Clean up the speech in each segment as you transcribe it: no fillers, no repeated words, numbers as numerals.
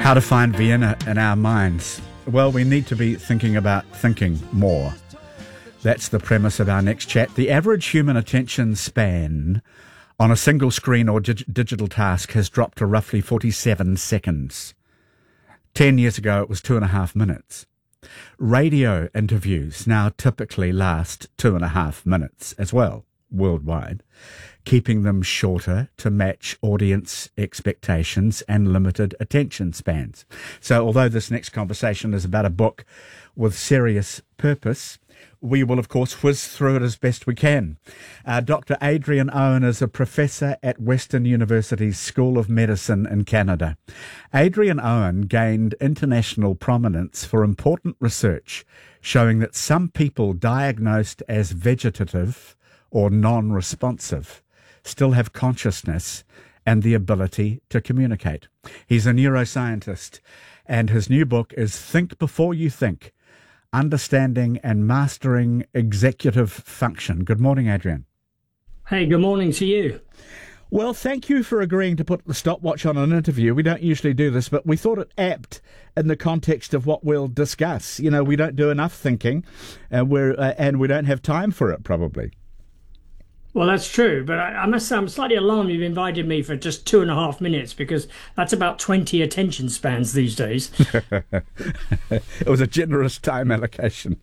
How to find Vienna in our minds? Well, we need to be thinking about thinking more. That's the premise of our next chat. The average human attention span on a single screen or digital task has dropped to roughly 47 seconds. 10 years ago, it was 2.5 minutes. Radio interviews now typically last 2.5 minutes as well, worldwide, keeping them shorter to match audience expectations and limited attention spans. So although this next conversation is about a book with serious purpose, we will, of course, whiz through it as best we can. Dr. Adrian Owen is a professor at Western University's School of Medicine in Canada. Adrian Owen gained international prominence for important research showing that some people diagnosed as vegetative or non-responsive still have consciousness and the ability to communicate. He's a neuroscientist, and his new book is Think Before You Think: Understanding and Mastering Executive Function. Good morning, Adrian. Hey, good morning to you. Well, thank you for agreeing to put the stopwatch on an interview. We don't usually do this, but we thought it apt in the context of what we'll discuss. You know, we don't do enough thinking, and we don't have time for it, probably. Well, that's true, but I must say I'm slightly alarmed you've invited me for just 2.5 minutes, because that's about 20 attention spans these days. It was a generous time allocation.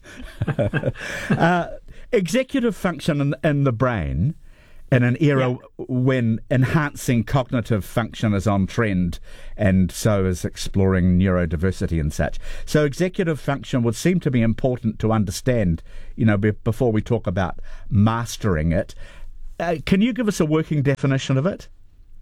Executive function in the brain in an era when enhancing cognitive function is on trend, and so is exploring neurodiversity and such. So executive function would seem to be important to understand, you know, before we talk about mastering it. Can you give us a working definition of it?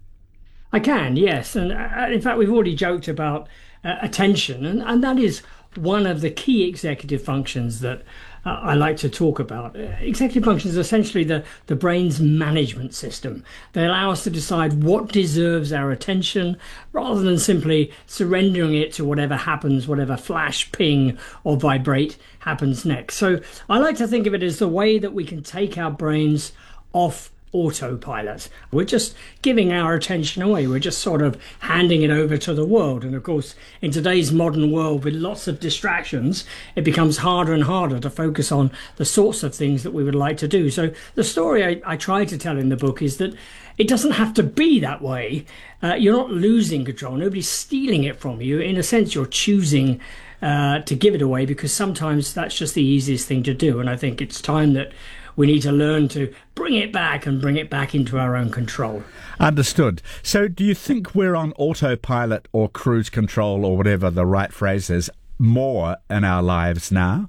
I can, yes. And in fact, we've already joked about attention, and that is one of the key executive functions that I like to talk about. Executive function is essentially the brain's management system. They allow us to decide what deserves our attention rather than simply surrendering it to whatever happens, whatever flash, ping or vibrate happens next. So I like to think of it as the way that we can take our brains off autopilot. We're just giving our attention away. We're just sort of handing it over to the world. And of course, in today's modern world with lots of distractions, it becomes harder and harder to focus on the sorts of things that we would like to do. So the story I try to tell in the book is that it doesn't have to be that way. You're not losing control. Nobody's stealing it from you. In a sense, you're choosing to give it away, because sometimes that's just the easiest thing to do. And I think it's time that we need to learn to bring it back into our own control. Understood. So do you think we're on autopilot or cruise control, or whatever the right phrase is, more in our lives now?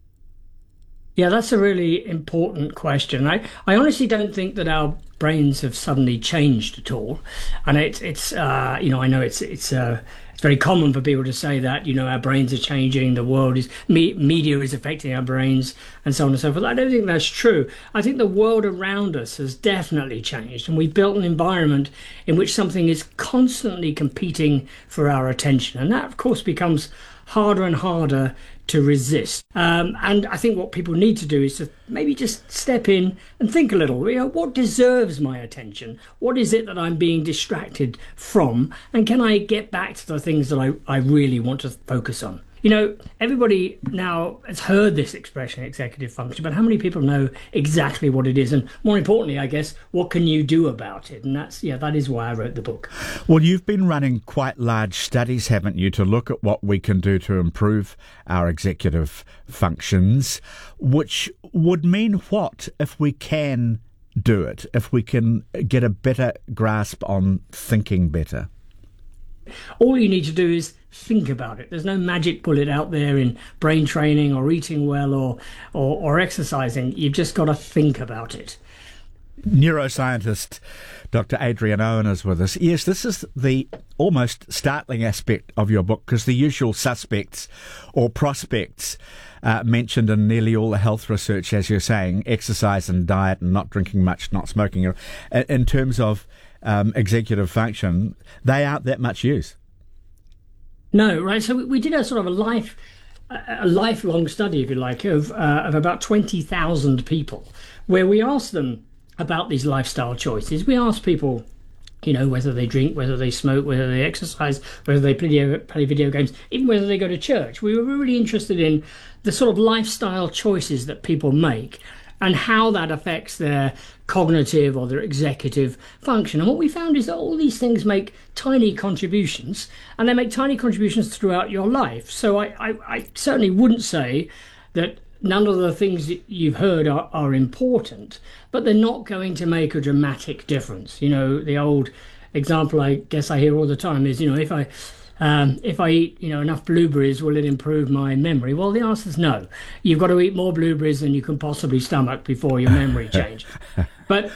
Yeah, that's a really important question. I honestly don't think that our brains have suddenly changed at all. And it's I know it's very common for people to say that, you know, our brains are changing, the world is, media is affecting our brains, and so on and so forth. I don't think that's true. I think the world around us has definitely changed, and we've built an environment in which something is constantly competing for our attention. And that, of course, becomes harder and harder to resist. And I think what people need to do is to maybe just step in and think a little. You know, what deserves my attention? What is it that I'm being distracted from? And can I get back to the things that I really want to focus on? You know, everybody now has heard this expression, executive function, but how many people know exactly what it is? And more importantly, I guess, what can you do about it? And that is why I wrote the book. Well, you've been running quite large studies, haven't you, to look at what we can do to improve our executive functions, which would mean what if we can do it, if we can get a better grasp on thinking better? All you need to do is think about it. There's no magic bullet out there in brain training or eating well or exercising. You've just got to think about it. Neuroscientist Dr. Adrian Owen is with us. Yes, this is the almost startling aspect of your book, because the usual suspects or prospects mentioned in nearly all the health research, as you're saying, exercise and diet and not drinking much, not smoking, in terms of executive function, they aren't that much use. No, right. So we did a sort of a lifelong study, if you like, of about 20,000 people, where we asked them about these lifestyle choices. We asked people whether they drink, whether they smoke, whether they exercise, whether they play video games, even whether they go to church. We were really interested in the sort of lifestyle choices that people make and how that affects their cognitive or their executive function. And what we found is that all these things make tiny contributions, and they make tiny contributions throughout your life. So I certainly wouldn't say that none of the things that you've heard are important, but they're not going to make a dramatic difference. The old example I guess I hear all the time is, if I eat, enough blueberries, will it improve my memory? Well, the answer is no. You've got to eat more blueberries than you can possibly stomach before your memory changes. But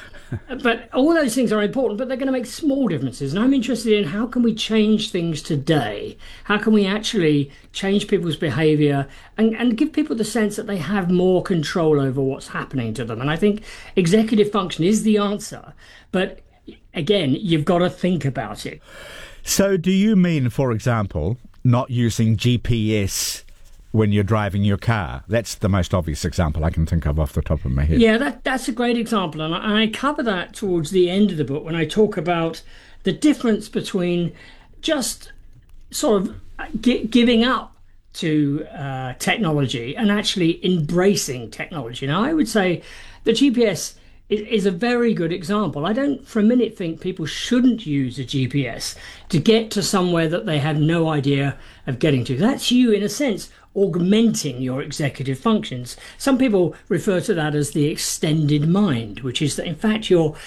all those things are important, but they're going to make small differences. And I'm interested in how can we change things today? How can we actually change people's behavior and give people the sense that they have more control over what's happening to them? And I think executive function is the answer. But again, you've got to think about it. So do you mean, for example, not using GPS when you're driving your car? That's the most obvious example I can think of off the top of my head. Yeah, that's a great example. And I cover that towards the end of the book when I talk about the difference between just sort of giving up to technology and actually embracing technology. Now, I would say the GPS is a very good example. I don't for a minute think people shouldn't use a GPS to get to somewhere that they have no idea of getting to. That's you, in a sense, augmenting your executive functions. Some people refer to that as the extended mind, which is that in fact you're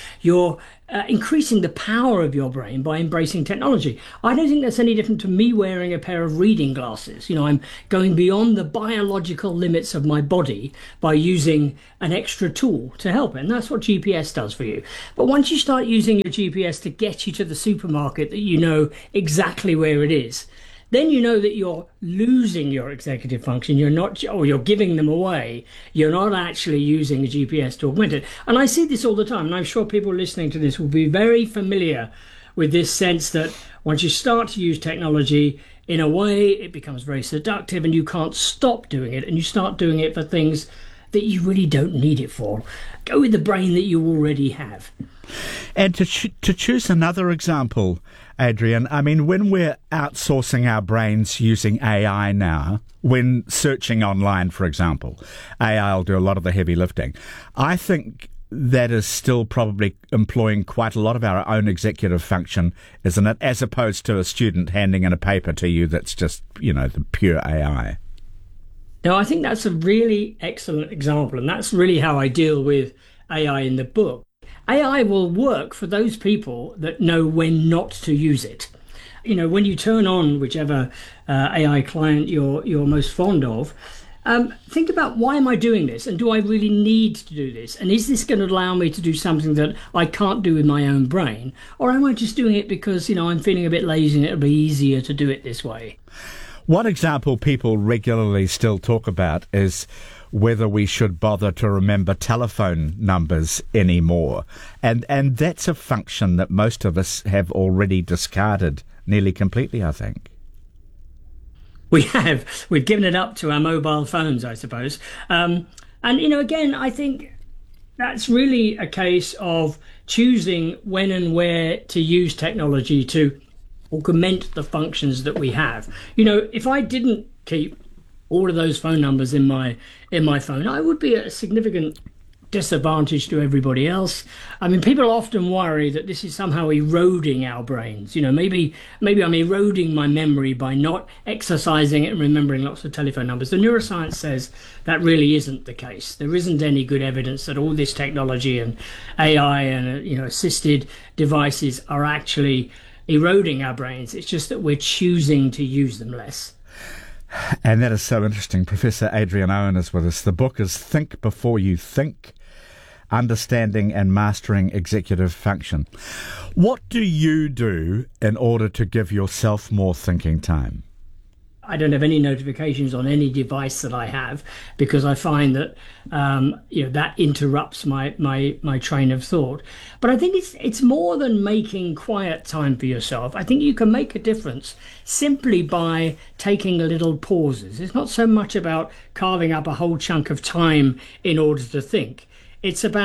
increasing the power of your brain by embracing technology. I don't think that's any different to me wearing a pair of reading glasses. I'm going beyond the biological limits of my body by using an extra tool to help it. And that's what GPS does for you. But once you start using your GPS to get you to the supermarket that you know exactly where it is, then you know that you're losing your executive function. You're giving them away. You're not actually using a GPS to augment it. And I see this all the time, and I'm sure people listening to this will be very familiar with this sense that once you start to use technology, in a way, it becomes very seductive and you can't stop doing it, and you start doing it for things that you really don't need it for. Go with the brain that you already have. And to choose another example, Adrian, I mean, when we're outsourcing our brains using AI now, when searching online, for example, AI will do a lot of the heavy lifting. I think that is still probably employing quite a lot of our own executive function, isn't it? As opposed to a student handing in a paper to you that's just, the pure AI. No, I think that's a really excellent example, and that's really how I deal with AI in the book. AI will work for those people that know when not to use it. When you turn on whichever AI client you're most fond of, think about, why am I doing this? And do I really need to do this? And is this going to allow me to do something that I can't do with my own brain? Or am I just doing it because, I'm feeling a bit lazy and it'll be easier to do it this way? One example people regularly still talk about is whether we should bother to remember telephone numbers anymore. And that's a function that most of us have already discarded nearly completely, I think. We have. We've given it up to our mobile phones, I suppose. And again, I think that's really a case of choosing when and where to use technology to augment the functions that we have. If I didn't keep all of those phone numbers in my phone, I would be at a significant disadvantage to everybody else. I mean, people often worry that this is somehow eroding our brains. Maybe I'm eroding my memory by not exercising it and remembering lots of telephone numbers. The neuroscience says that really isn't the case. There isn't any good evidence that all this technology and AI and assisted devices are actually eroding our brains. It's just that we're choosing to use them less. And that is so interesting. Professor Adrian Owen is with us. The book is Think Before You Think, Understanding and Mastering Executive Function. What do you do in order to give yourself more thinking time? I don't have any notifications on any device that I have, because I find that that interrupts my train of thought. But I think it's more than making quiet time for yourself. I think you can make a difference simply by taking a little pauses. It's not so much about carving up a whole chunk of time in order to think. It's about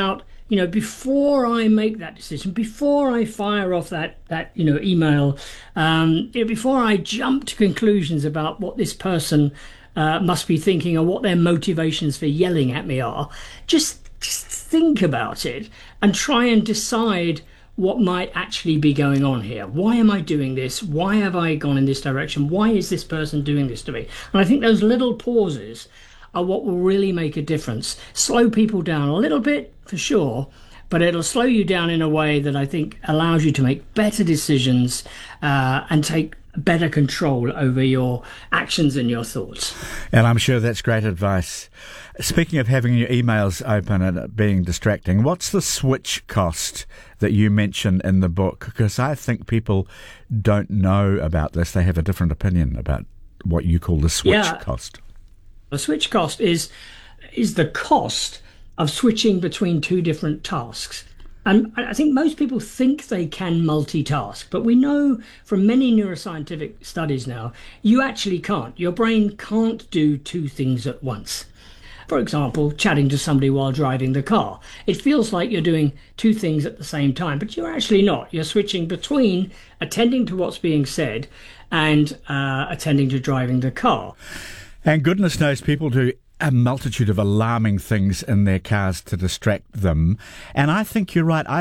before I make that decision, before I fire off that email, before I jump to conclusions about what this person must be thinking or what their motivations for yelling at me are, just think about it and try and decide what might actually be going on here. Why am I doing this? Why have I gone in this direction? Why is this person doing this to me? And I think those little pauses are what will really make a difference. Slow people down a little bit, for sure, but it'll slow you down in a way that I think allows you to make better decisions and take better control over your actions and your thoughts. And I'm sure that's great advice. Speaking of having your emails open and it being distracting, what's the switch cost that you mention in the book? Because I think people don't know about this. They have a different opinion about what you call the switch cost. The switch cost is the cost of switching between two different tasks. And I think most people think they can multitask, but we know from many neuroscientific studies now, you actually can't. Your brain can't do two things at once. For example, chatting to somebody while driving the car. It feels like you're doing two things at the same time, but you're actually not. You're switching between attending to what's being said and attending to driving the car. And goodness knows people do a multitude of alarming things in their cars to distract them. And I think you're right.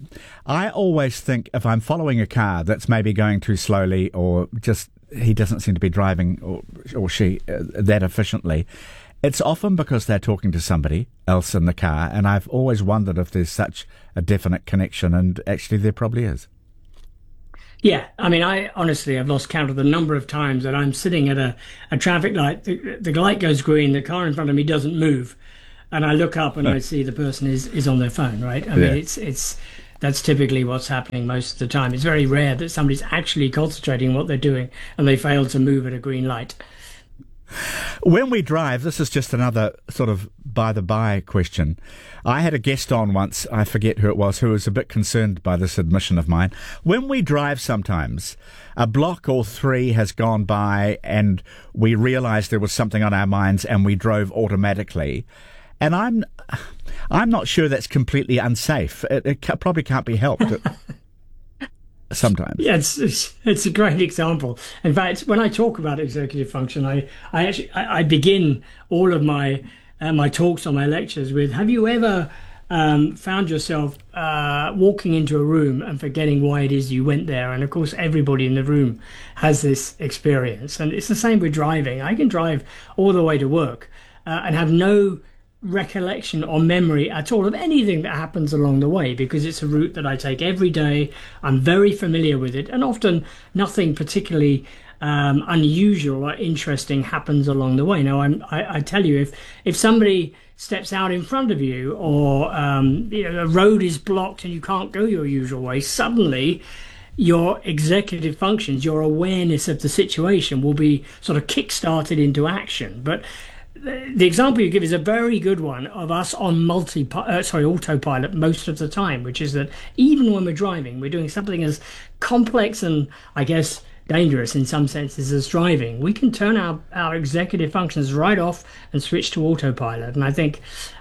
I always think if I'm following a car that's maybe going too slowly or just he doesn't seem to be driving or she that efficiently, it's often because they're talking to somebody else in the car. And I've always wondered if there's such a definite connection, and actually there probably is. Yeah, I mean, I've lost count of the number of times that I'm sitting at a traffic light, the light goes green, the car in front of me doesn't move, and I look up and I see the person is on their phone, right? I mean, that's typically what's happening most of the time. It's very rare that somebody's actually concentrating on what they're doing and they fail to move at a green light. When we drive, this is just another sort of by-the-by question. I had a guest on once, I forget who it was, who was a bit concerned by this admission of mine. When we drive sometimes, a block or three has gone by and we realised there was something on our minds and we drove automatically. And I'm not sure that's completely unsafe. It probably can't be helped. Sometimes. Yeah, it's a great example. In fact, when I talk about executive function, I begin all of my talks or my lectures with, have you ever found yourself walking into a room and forgetting why it is you went there? And of course, everybody in the room has this experience. And it's the same with driving. I can drive all the way to work and have no recollection or memory at all of anything that happens along the way, because it's a route that I take every day. I'm very familiar with it, and often nothing particularly unusual or interesting happens along the way. Now, I tell you, if somebody steps out in front of you, or a road is blocked and you can't go your usual way, suddenly your executive functions, your awareness of the situation will be sort of kick-started into action. But the example you give is a very good one of us on autopilot most of the time, which is that even when we're driving, we're doing something as complex and, I guess, dangerous in some senses as driving. We can turn our executive functions right off and switch to autopilot. And I think,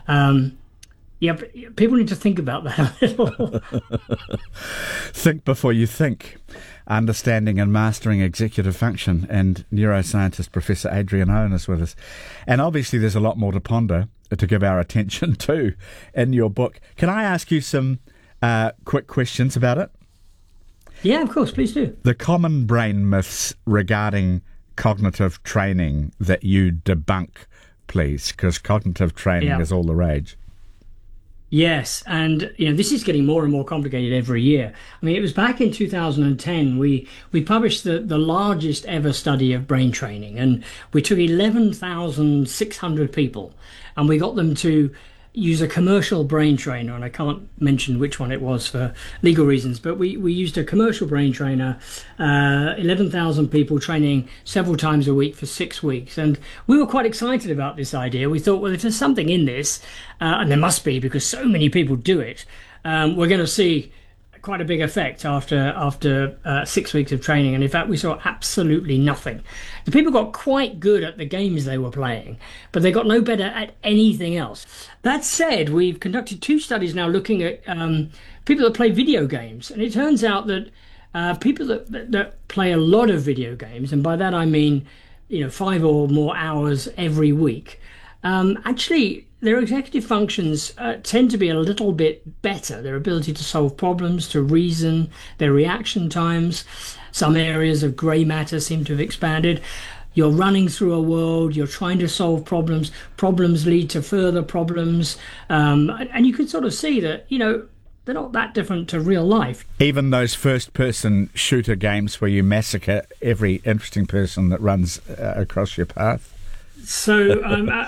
people need to think about that a little. Think before you think. Understanding and Mastering Executive Function, and neuroscientist Professor Adrian Owen is with us. And obviously there's a lot more to ponder, to give our attention to in your book. Can I ask you some quick questions about it? Yeah, of course, please do. The common brain myths regarding cognitive training that you debunk, please, because cognitive training is all the rage. Yes, and this is getting more and more complicated every year. I mean, it was back in 2010 we published the largest ever study of brain training, and we took 11,600 people and we got them to use a commercial brain trainer, and I can't mention which one it was for legal reasons, but we used a commercial brain trainer, 11,000 people training several times a week for 6 weeks. And we were quite excited about this idea. We thought, well, if there's something in this, and there must be because so many people do it, we're going to see quite a big effect after 6 weeks of training, and in fact we saw absolutely nothing. The people got quite good at the games they were playing, but they got no better at anything else. That said, we've conducted 2 studies now looking at people that play video games, and it turns out that people that play a lot of video games, and by that I mean 5 or more hours every week, actually their executive functions tend to be a little bit better. Their ability to solve problems, to reason, their reaction times. Some areas of grey matter seem to have expanded. You're running through a world, you're trying to solve problems, problems lead to further problems, and you can sort of see that, they're not that different to real life. Even those first-person shooter games where you massacre every interesting person that runs across your path. So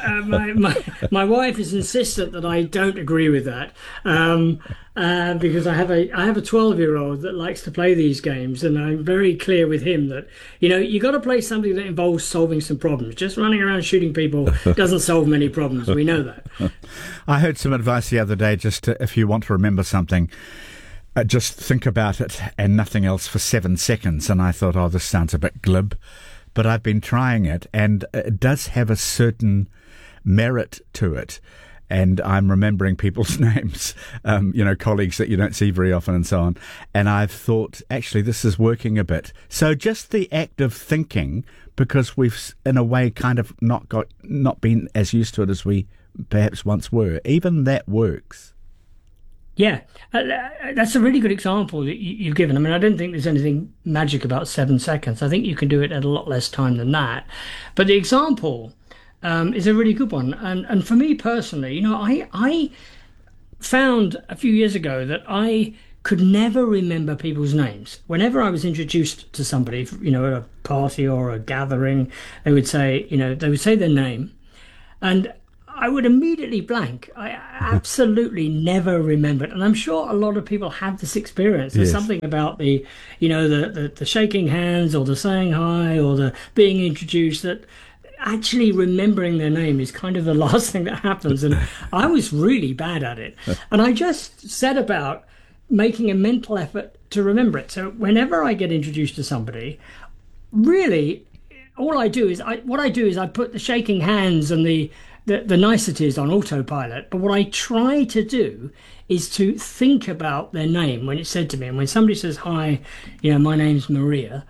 my wife is insistent that I don't agree with that, because I have a 12-year-old that likes to play these games, and I'm very clear with him that you got to play something that involves solving some problems. Just running around shooting people doesn't solve many problems. We know that. I heard some advice the other day. If you want to remember something, just think about it and nothing else for 7 seconds. And I thought, oh, this sounds a bit glib. But I've been trying it, and it does have a certain merit to it. And I'm remembering people's names, colleagues that you don't see very often and so on. And I've thought, actually, this is working a bit. So just the act of thinking, because we've, in a way, kind of not been as used to it as we perhaps once were, even that works. Yeah, that's a really good example that you've given. I mean, I don't think there's anything magic about 7 seconds. I think you can do it at a lot less time than that. But the example is a really good one. And for me personally, I found a few years ago that I could never remember people's names. Whenever I was introduced to somebody, at a party or a gathering, they would say their name, and I would immediately blank. I absolutely never remembered, and I'm sure a lot of people have this experience. There's something about the shaking hands, or the saying hi, or the being introduced, that actually remembering their name is kind of the last thing that happens. And I was really bad at it, and I just set about making a mental effort to remember it. So whenever I get introduced to somebody, really, all I do is I put the shaking hands and the niceties on autopilot, but what I try to do is to think about their name when it's said to me. And when somebody says, hi, my name's Maria,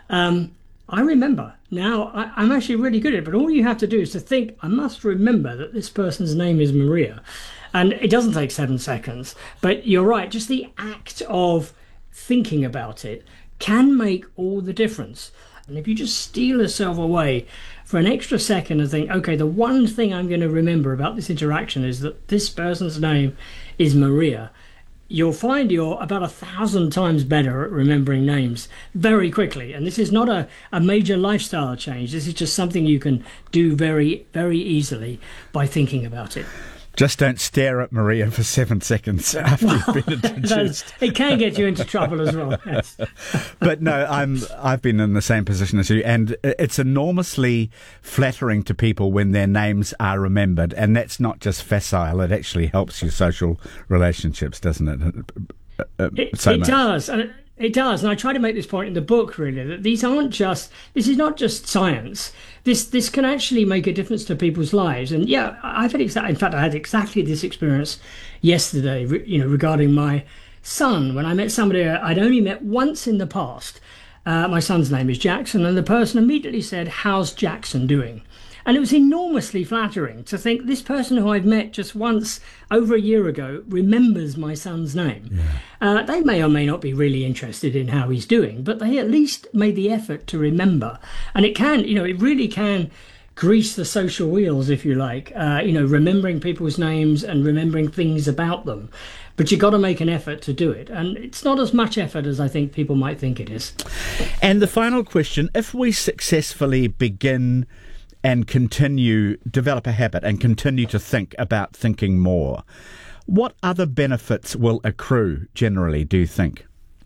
I remember. Now, I'm actually really good at it, but all you have to do is to think, I must remember that this person's name is Maria. And it doesn't take 7 seconds, but you're right, just the act of thinking about it can make all the difference. And if you just steal yourself away for an extra second and think, okay, the one thing I'm going to remember about this interaction is that this person's name is Maria, you'll find you're about 1,000 times better at remembering names very quickly. And this is not a major lifestyle change. This is just something you can do very, very easily by thinking about it. Just don't stare at Maria for 7 seconds after you've been introduced. It can get you into trouble as well. Yes. But no, I've been in the same position as you, and it's enormously flattering to people when their names are remembered, and that's not just facile; it actually helps your social relationships, doesn't it? It does. It does, and I try to make this point in the book, really, that this is not just science. This can actually make a difference to people's lives. And yeah, I had exactly this experience yesterday, regarding my son. When I met somebody I'd only met once in the past, my son's name is Jackson, and the person immediately said, "How's Jackson doing?" And it was enormously flattering to think this person who I've met just once over a year ago remembers my son's name. Yeah. They may or may not be really interested in how he's doing, but they at least made the effort to remember. And it can, it really can grease the social wheels, if you like, remembering people's names and remembering things about them. But you've got to make an effort to do it. And it's not as much effort as I think people might think it is. And the final question, if we successfully begin and develop a habit and continue to think about thinking more, what other benefits will accrue generally, do you think?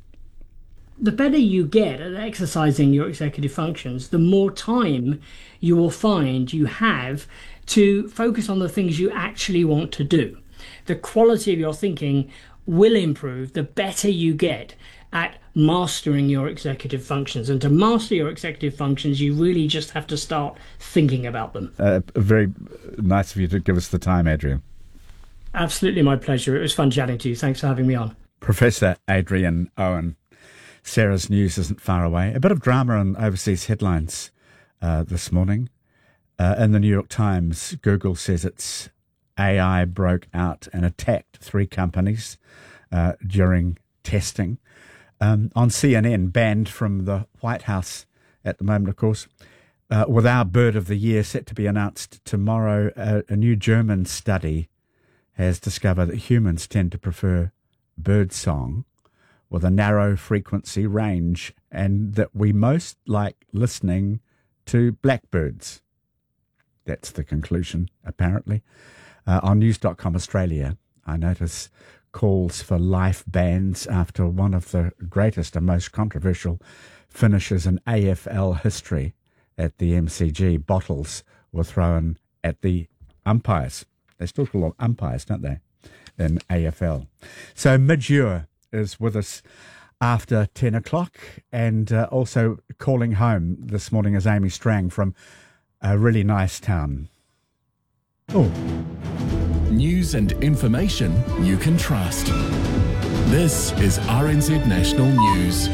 The better you get at exercising your executive functions, the more time you will find you have to focus on the things you actually want to do. The quality of your thinking will improve the better you get at mastering your executive functions. And to master your executive functions, you really just have to start thinking about them. Very nice of you to give us the time, Adrian. Absolutely my pleasure. It was fun chatting to you. Thanks for having me on. Professor Adrian Owen. Sarah's news isn't far away. A bit of drama on overseas headlines this morning. In the New York Times, Google says its AI broke out and attacked 3 companies during testing. On CNN, banned from the White House at the moment, of course. With our bird of the year set to be announced tomorrow, a new German study has discovered that humans tend to prefer birdsong with a narrow frequency range, and that we most like listening to blackbirds. That's the conclusion, apparently. On news.com Australia, I notice calls for life bans after one of the greatest and most controversial finishes in AFL history at the MCG. Bottles were thrown at the umpires. They still call them umpires, don't they, in AFL? So Midge Ure is with us after 10 o'clock, and also calling home this morning is Amy Strang from a really nice town. Oh. News and information you can trust. This is RNZ National News.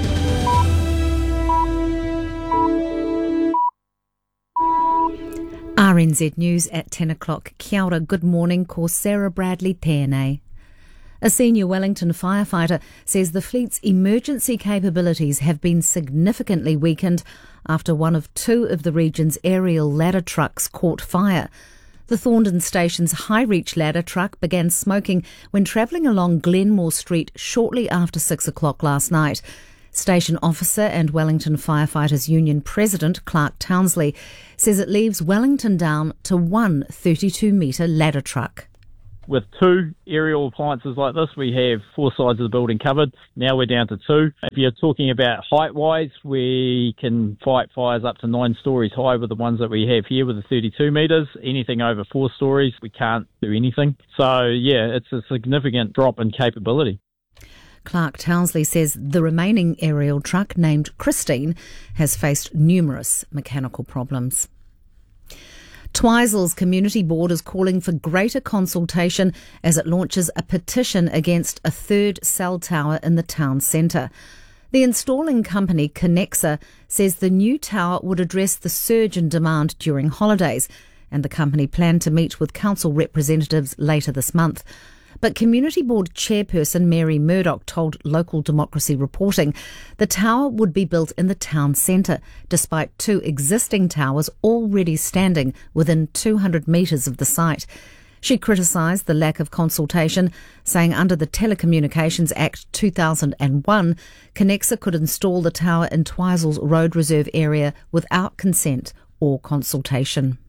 RNZ News at 10 o'clock. Kia ora, good morning, ko Sarah Bradley tēnei. A senior Wellington firefighter says the fleet's emergency capabilities have been significantly weakened after one of 2 of the region's aerial ladder trucks caught fire. The Thorndon Station's High Reach ladder truck began smoking when travelling along Glenmore Street shortly after 6 o'clock last night. Station officer and Wellington Firefighters Union President Clark Townsley says it leaves Wellington down to 1 32-metre ladder truck. With 2 aerial appliances like this, we have 4 sides of the building covered. Now we're down to 2. If you're talking about height-wise, we can fight fires up to 9 stories high with the ones that we have here with the 32 metres. Anything over 4 stories, we can't do anything. So, yeah, it's a significant drop in capability. Clark Townsley says the remaining aerial truck, named Christine, has faced numerous mechanical problems. Twisel's Community Board is calling for greater consultation as it launches a petition against a 3rd cell tower in the town centre. The installing company, Connexa, says the new tower would address the surge in demand during holidays, and the company planned to meet with council representatives later this month. But Community Board chairperson Mary Murdoch told Local Democracy Reporting the tower would be built in the town centre, despite 2 existing towers already standing within 200 metres of the site. She criticised the lack of consultation, saying under the Telecommunications Act 2001, Connexa could install the tower in Twisel's Road Reserve area without consent or consultation.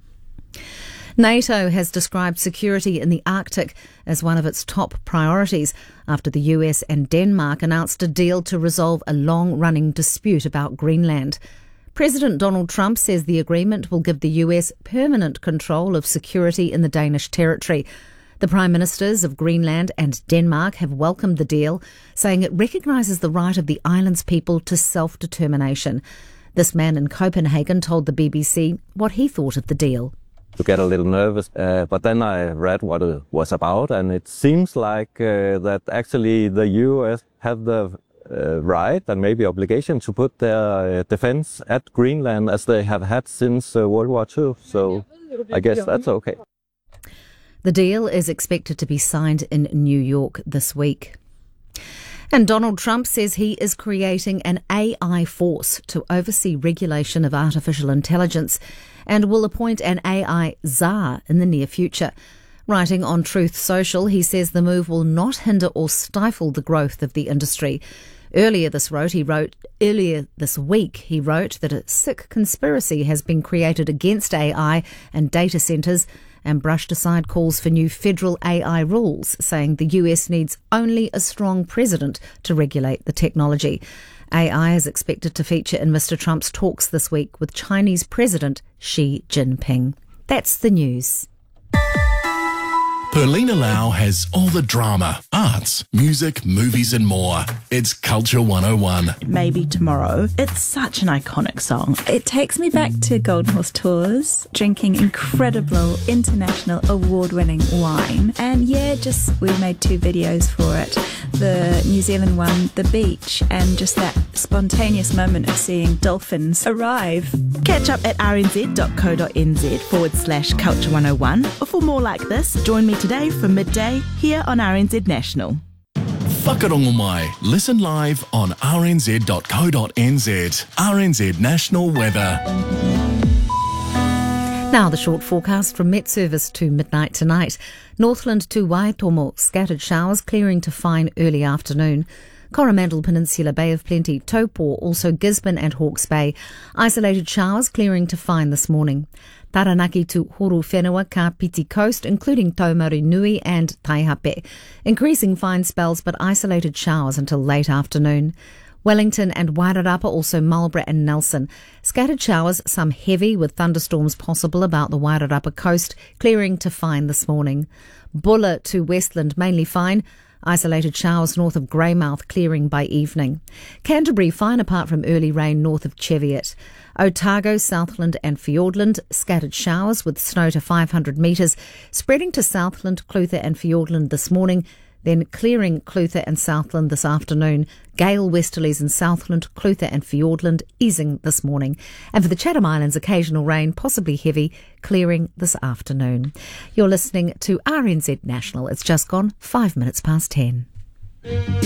NATO has described security in the Arctic as one of its top priorities after the US and Denmark announced a deal to resolve a long-running dispute about Greenland. President Donald Trump says the agreement will give the US permanent control of security in the Danish territory. The Prime Ministers of Greenland and Denmark have welcomed the deal, saying it recognises the right of the island's people to self-determination. This man in Copenhagen told the BBC what he thought of the deal. To get a little nervous, but then I read what it was about, and it seems like that actually the US have the right and maybe obligation to put their defense at Greenland as they have had since World War II. So I guess that's okay. The deal is expected to be signed in New York this week. And Donald Trump says he is creating an AI force to oversee regulation of artificial intelligence and will appoint an AI czar in the near future. Writing on Truth Social, he says the move will not hinder or stifle the growth of the industry. Earlier this week, he wrote that a sick conspiracy has been created against AI and data centres and brushed aside calls for new federal AI rules, saying the US needs only a strong president to regulate the technology. AI is expected to feature in Mr. Trump's talks this week with Chinese President Xi Jinping. That's the news. Perlina Lau has all the drama, arts, music, movies and more. It's Culture 101. Maybe Tomorrow. It's such an iconic song. It takes me back to Golden Horse Tours, drinking incredible international award-winning wine. And we made 2 videos for it. The New Zealand one, the beach, and just that spontaneous moment of seeing dolphins arrive. Catch up at rnz.co.nz/Culture 101. Or for more like this, join me today from midday here on RNZ National. Whakarongo mai. Listen live on rnz.co.nz. RNZ National Weather. Now the short forecast from Met Service to midnight tonight. Northland to Waitomo, scattered showers clearing to fine early afternoon. Coromandel Peninsula, Bay of Plenty, Taupo, also Gisborne and Hawke's Bay. Isolated showers clearing to fine this morning. Taranaki to Horu Whenua, Kapiti Coast, including Taumarunui and Taihape. Increasing fine spells but isolated showers until late afternoon. Wellington and Wairarapa, also Marlborough and Nelson. Scattered showers, some heavy with thunderstorms possible about the Wairarapa coast, clearing to fine this morning. Bulla to Westland, mainly fine. Isolated showers north of Greymouth, clearing by evening. Canterbury, fine apart from early rain north of Cheviot. Otago, Southland and Fiordland, scattered showers with snow to 500 metres, spreading to Southland, Clutha and Fiordland this morning, then clearing Clutha and Southland this afternoon. Gale westerlies in Southland, Clutha and Fiordland easing this morning. And for the Chatham Islands, occasional rain, possibly heavy, clearing this afternoon. You're listening to RNZ National. It's just gone 5 minutes past 10.